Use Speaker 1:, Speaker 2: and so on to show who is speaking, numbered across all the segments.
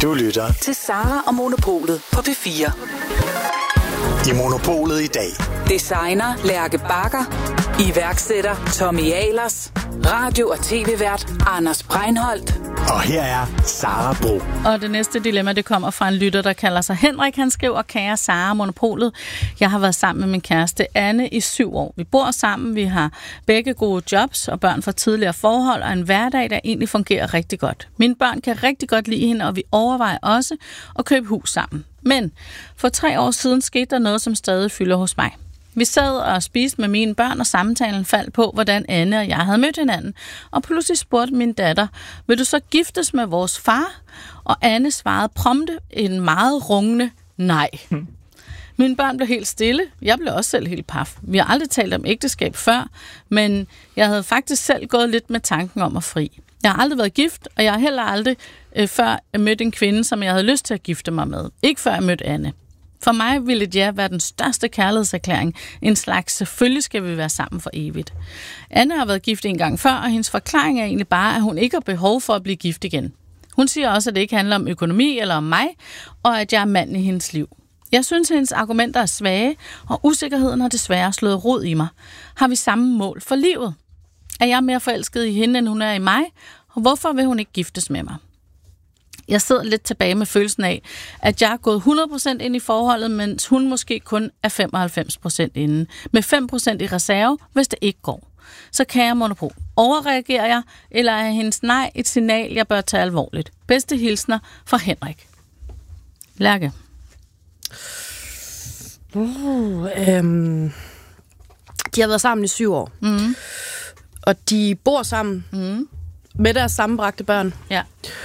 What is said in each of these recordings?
Speaker 1: Du lytter
Speaker 2: til Sara og Monopolet på P4.
Speaker 1: I Monopolet i dag.
Speaker 2: Designer Lærke Bagger. Iværksætter Tommy Ahlers. Radio- og tv-vært Anders Breinholt.
Speaker 1: Og her er Sara Bro.
Speaker 3: Og det næste dilemma, det kommer fra en lytter, der kalder sig Henrik. Han skriver: kære Sara Monopolet, jeg har været sammen med min kæreste Anne i 7 år. Vi bor sammen, vi har begge gode jobs og børn fra tidligere forhold, og en hverdag, der egentlig fungerer rigtig godt. Mine børn kan rigtig godt lide hende, og vi overvejer også at købe hus sammen. Men for 3 år siden skete der noget, som stadig fylder hos mig. Vi sad og spiste med mine børn, og samtalen faldt på, hvordan Anne og jeg havde mødt hinanden. Og pludselig spurgte min datter: vil du så giftes med vores far? Og Anne svarede prompte en meget rungende nej. Mine børn blev helt stille. Jeg blev også selv helt paf. Vi har aldrig talt om ægteskab før, men jeg havde faktisk selv gået lidt med tanken om at fri. Jeg har aldrig været gift, og jeg har heller aldrig før mødt en kvinde, som jeg havde lyst til at gifte mig med. Ikke før jeg mødte Anne. For mig ville et ja være den største kærlighedserklæring. En slags selvfølgelig skal vi være sammen for evigt. Anne har været gift en gang før, og hendes forklaring er egentlig bare, at hun ikke har behov for at blive gift igen. Hun siger også, at det ikke handler om økonomi eller om mig, og at jeg er manden i hendes liv. Jeg synes, at hendes argumenter er svage, og usikkerheden har desværre slået rod i mig. Har vi samme mål for livet? Er jeg mere forelsket i hende, end hun er i mig? Og hvorfor vil hun ikke giftes med mig? Jeg sidder lidt tilbage med følelsen af, at jeg er gået 100% ind i forholdet, mens hun måske kun er 95% inde. Med 5% i reserve, hvis det ikke går. Så kære Monopol, overreagerer jeg, eller er hendes nej et signal, jeg bør tage alvorligt? Bedste hilsner fra Henrik. Lærke.
Speaker 4: De har været sammen i 7 år. Og de bor sammen med deres sammenbragte børn.
Speaker 3: Ja.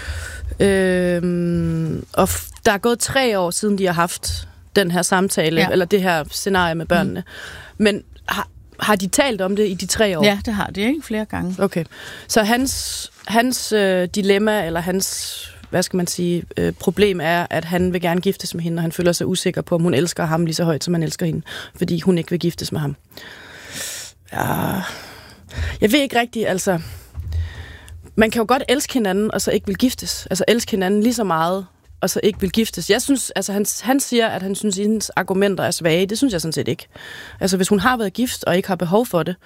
Speaker 4: Og der er gået 3 år siden, de har haft den her samtale, eller det her scenarie med børnene. Men har de talt om det i de 3 år?
Speaker 3: Ja, det har de, ikke? Flere gange.
Speaker 4: Okay. Så hans dilemma, eller hans, hvad skal man sige, problem er, at han vil gerne giftes med hende, og han føler sig usikker på, om hun elsker ham lige så højt, som han elsker hende, fordi hun ikke vil giftes med ham. Ja, jeg ved ikke rigtigt, altså. Man kan jo godt elske hinanden, og så ikke vil giftes. Altså elske hinanden lige så meget, og så ikke vil giftes. Jeg synes, altså han siger, at han synes, at hendes argumenter er svage. Det synes jeg sådan set ikke. Altså hvis hun har været gift, og ikke har behov for det.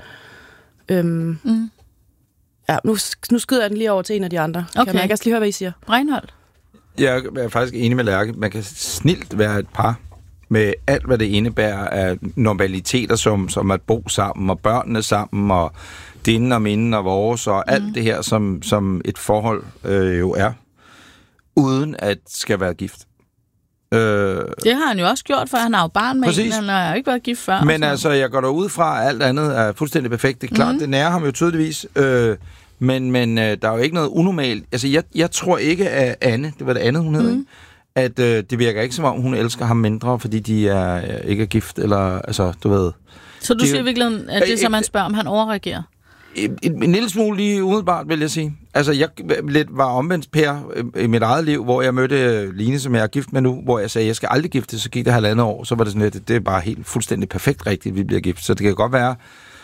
Speaker 4: Ja, nu skyder jeg den lige over til en af de andre. Okay. Kan man ikke lige høre, hvad I siger?
Speaker 3: Breinholt.
Speaker 5: Jeg er faktisk enig med Lærke. Man kan snilt være et par med alt, hvad det indebærer af normaliteter, som at bo sammen, og børnene sammen, og dine og mine og vores, og alt det her, som et forhold jo er, uden at skal være gift.
Speaker 3: Det har han jo også gjort, for han har jo barn med en, han har ikke været gift før.
Speaker 5: Men altså, jeg går derud fra, at alt andet er fuldstændig perfekt. Det er klart, det nærer ham jo tydeligvis. Men der er jo ikke noget unormalt. Altså, jeg tror ikke, at Anne, det var det andet, hun hed, ikke? At det virker ikke, som om hun elsker ham mindre, fordi de ikke er gift, eller, altså, du ved.
Speaker 3: Så du siger virkelig, at det, som han spørger, om han overreagerer?
Speaker 5: En lille smule lige umiddelbart, vil jeg sige. Altså, jeg lidt var omvendt Per i mit eget liv, hvor jeg mødte Line, som jeg er gift med nu, hvor jeg sagde, jeg skal aldrig gifte, så gik det 1,5 år, så var det sådan lidt, det er bare helt fuldstændig perfekt rigtigt, at vi bliver gift. Så det kan godt være,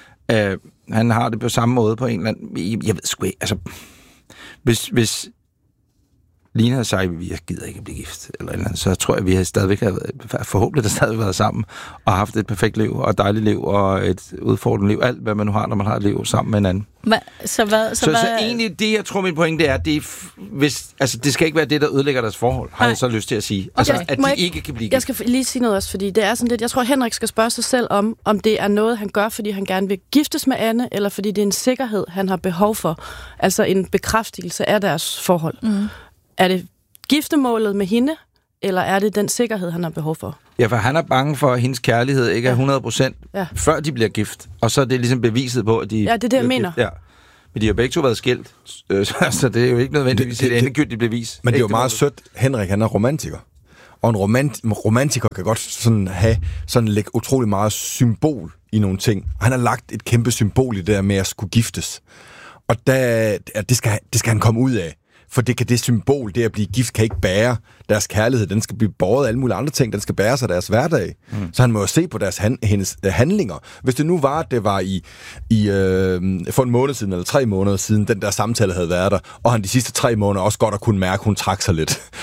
Speaker 5: han har det på samme måde på en eller anden. Jeg ved sgu ikke, altså, hvis Line havde sagt, at jeg gider ikke at blive gift, eller andet, så tror jeg, at vi havde stadigvæk forhåbentlig stadig været sammen, og haft et perfekt liv, og et dejligt liv, og et udfordrende liv, alt hvad man nu har, når man har et liv sammen med en anden.
Speaker 3: Så
Speaker 5: egentlig det, jeg tror, min pointe er, det skal ikke være det, der ødelægger deres forhold, har jeg så lyst til at sige. Altså, at de ikke kan blive gift.
Speaker 4: Jeg skal lige sige noget også, fordi det er sådan lidt, jeg tror, Henrik skal spørge sig selv om det er noget, han gør, fordi han gerne vil giftes med Anne, eller fordi det er en sikkerhed, han har behov for. Altså en bekræftelse af deres forhold. Er det giftemålet med hende, eller er det den sikkerhed, han har behov for?
Speaker 5: Ja, for han er bange for, at hendes kærlighed ikke er 100%, før de bliver gift. Og så er det ligesom beviset på, at de...
Speaker 4: Ja, det er det, jeg mener.
Speaker 5: Ja. Men de har begge to været skilt, så det er jo ikke nødvendigvis et endegyldigt bevis.
Speaker 6: Men det er jo meget sødt. Henrik, han er romantiker. Og en romantiker kan godt sådan lægge utrolig meget symbol i nogle ting. Og han har lagt et kæmpe symbol i det der med at skulle giftes. Og det skal han komme ud af. For det symbol, det at blive gift, kan ikke bære deres kærlighed. Den skal blive båret af alle mulige andre ting. Den skal bære sig deres hverdag. Så han må jo se på hendes handlinger. Hvis det nu var, at det var for en måned siden, eller 3 måneder siden, den der samtale havde været der, og han de sidste 3 måneder også godt at kunne mærke, at hun trak sig lidt.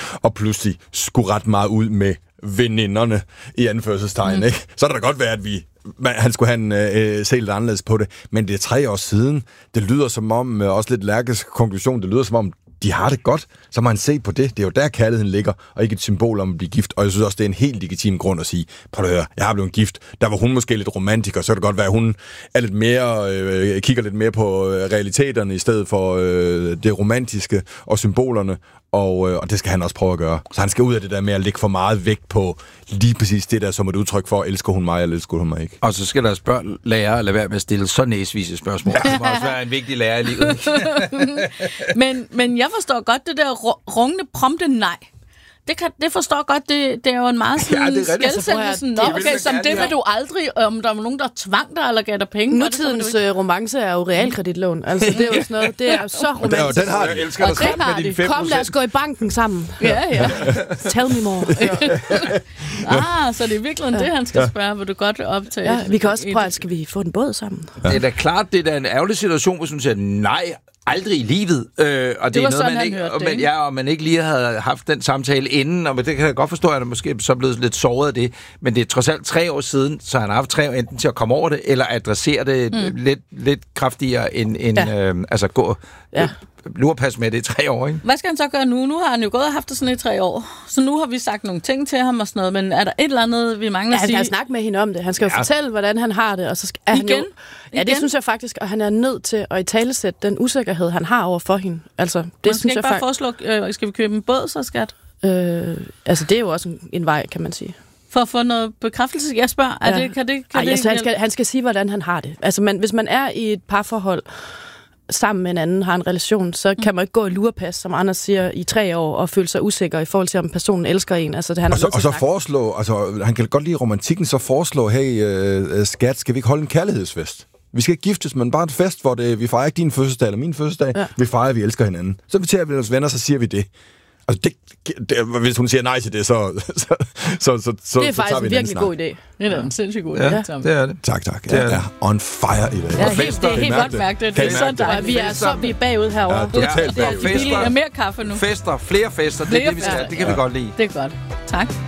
Speaker 6: og pludselig skulle ret meget ud med veninderne i anførselstegn, ikke? Så er det da godt være, at han skulle have se lidt anderledes på det, men det er 3 år siden. Det lyder som om, også lidt Lærkes konklusion, det lyder som om, de har det godt, så må han se på det. Det er jo der, kærligheden ligger, og ikke et symbol om at blive gift. Og jeg synes også, det er en helt legitim grund at sige, prøv at høre, jeg har blevet gift. Der var hun måske lidt romantiker, så kan det godt være, at hun er lidt mere, kigger lidt mere på realiteterne, i stedet for det romantiske og symbolerne. Og det skal han også prøve at gøre. Så han skal ud af det der med at lægge for meget vægt på lige præcis det der, som et udtryk for, elsker hun mig, eller elsker hun mig ikke.
Speaker 5: Og så skal deres børn lære at lade være med at stille så næsvise spørgsmål. Det må også være en vigtig lærer i livet.
Speaker 3: men jeg forstår godt det der rungende prompte nej. Det forstår godt, det er jo en meget sådan skældsættelse. Okay, som det vil du aldrig, om der var nogen, der tvang dig eller gav dig penge.
Speaker 4: Nutidens romance er jo realkreditlån. Altså, det er jo sådan noget, det er så romantisk.
Speaker 6: Den har de.
Speaker 5: Elsker dig sammen med dine 5%.
Speaker 4: Kom, lad os gå i banken sammen.
Speaker 3: Ja.
Speaker 4: Tell me more.
Speaker 3: Så det er virkelig det, han skal spørge, hvor du godt vil optage.
Speaker 4: Ja, vi kan også prøve, skal vi få en båd sammen?
Speaker 5: Det er da klart, det er da en ærgerlig situation, hvis hun siger nej, aldrig i livet. Og det er noget,
Speaker 3: sådan,
Speaker 5: man ikke, og man ikke lige havde haft den samtale inden, og det kan jeg godt forstå, at han måske så blevet lidt såret af det, men det er trods alt 3 år siden, så han har haft 3 år enten til at komme over det, eller adressere det lidt kraftigere end altså gå lurpas med det i 3 år, ikke?
Speaker 3: Hvad skal han så gøre nu? Nu har han jo gået og haft det sådan i 3 år. Så nu har vi sagt nogle ting til ham og sådan noget, men er der et eller andet, vi mangler at sige?
Speaker 4: Han skal snakke med hende om det. Han skal jo fortælle, hvordan han har det, og så skal han jo... Ja, det synes jeg faktisk, og han er nødt til at italesætte den usikkerhed, han har over for hende. Altså, det synes jeg
Speaker 3: bare foreslå, skal vi købe en båd, så skat?
Speaker 4: Altså, det er jo også en vej, kan man sige.
Speaker 3: For at få noget bekræftelse? Jeg spørger,
Speaker 4: han skal sige, hvordan han har det. Altså, hvis man er i et parforhold, sammen med en anden, har en relation, så kan man ikke gå i lurepas, som Anders siger, i 3 år, og føle sig usikker i forhold til, om personen elsker en. Altså, det,
Speaker 6: og så foreslå, altså, han kan godt lide romantikken, så foreslå, hey, skat, skal vi ikke holde en kærlighedsfest? Vi skal ikke giftes, men bare en fest, hvor vi fejrer ikke din fødselsdag eller min fødselsdag. Ja. Vi fejrer, at vi elsker hinanden. Så inviterer vi vores venner, så siger vi det. Altså, hvis hun siger nej til det, så
Speaker 4: det er faktisk en virkelig god idé.
Speaker 3: Det er en sindssygt god idé.
Speaker 5: Ja, det er det.
Speaker 6: Tak. Jeg er on fire i dag.
Speaker 3: Ja, det er helt godt mærket. Det er så dejligt.
Speaker 4: Vi er bagud herovre.
Speaker 6: Ja, totalt bagud.
Speaker 3: Vi er mere kaffe nu.
Speaker 5: Flere fester. Det er det, vi skal. Det kan vi godt lide.
Speaker 3: Det er godt. Tak.